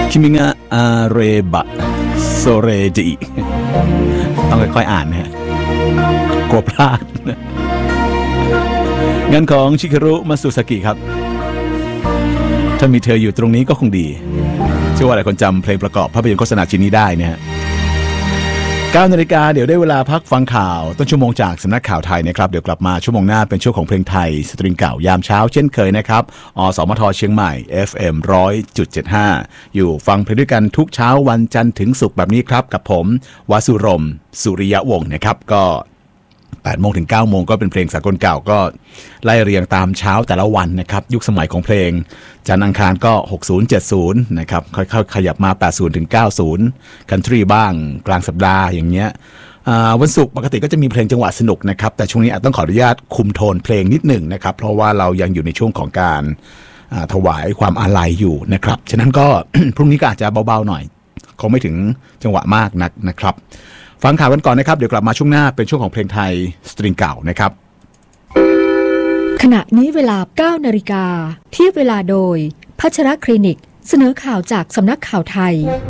คิมิงะอาเรบะโซเรจิต้องค่อยๆอ่านนะฮะกลัวพลาดงานของชิคารุมาสุซากิครับถ้ามีเธออยู่ตรงนี้ก็คงดีเชื่อว่าหลายคนจำเพลงประกอบภาพยนตร์โฆษณาชิ้นนี้ได้นะฮะ9 นาฬิกาเดี๋ยวได้เวลาพักฟังข่าวต้นชั่วโมงจากสำนักข่าวไทยนะครับเดี๋ยวกลับมาชั่วโมงหน้าเป็นช่วงของเพลงไทยสตริงเก่ายามเช้าเช่นเคยนะครับอสมทเชียงใหม่ FM 100.75 อยู่ฟังเพลงด้วยกันทุกเช้าวันจันทร์ถึงศุกร์แบบนี้ครับกับผมวสุรมสุริยะวงศ์นะครับก็8 โมงถึง 9 โมงก็เป็นเพลงสากลเก่าก็ไล่เรียงตามเช้าแต่ละวันนะครับยุคสมัยของเพลงจันทร์อังคารก็60 70นะครับค่อยๆขยับมา80ถึง90คันทรีบ้างกลางสัปดาห์อย่างเงี้ยวันศุกร์ปกติก็จะมีเพลงจังหวะสนุกนะครับแต่ช่วงนี้อาจต้องขออนุญาตคุมโทนเพลงนิดหนึ่งนะครับเพราะว่าเรายังอยู่ในช่วงของการถวายความอาลัยอยู่นะครับฉะนั้นก็ พรุ่งนี้ก็อาจจะเบาๆหน่อยคงไม่ถึงจังหวะมากนักนะครับฟังข่าวกันก่อนนะครับเดี๋ยวกลับมาช่วงหน้าเป็นช่วงของเพลงไทยสตริงเก่านะครับขณะนี้เวลา 9 นาฬิกาเทียบเวลาโดยพัชรคลินิกเสนอข่าวจากสำนักข่าวไทย